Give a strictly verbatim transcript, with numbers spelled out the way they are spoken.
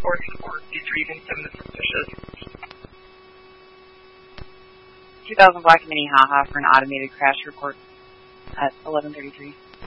reporting or retrieving some of the suspicious. two thousand Black and Minnehaha for an automated crash report at eleven thirty-three.